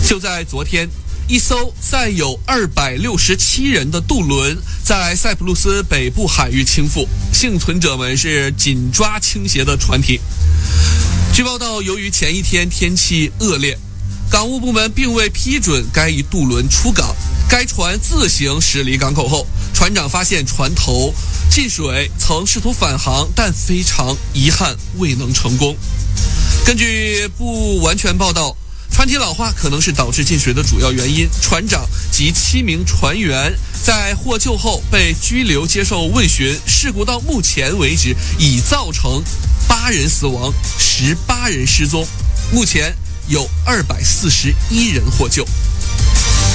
就在昨天，一艘载有267人的渡轮在塞浦路斯北部海域倾覆，幸存者们是紧抓倾斜的船体。据报道，由于前一天天气恶劣，港务部门并未批准该一渡轮出港。该船自行驶离港口后，船长发现船头进水，曾试图返航，但非常遗憾未能成功。根据不完全报道，船体老化可能是导致进水的主要原因。船长及7名船员在获救后被拘留接受问询。事故到目前为止已造成8人死亡，18人失踪，目前有241人获救。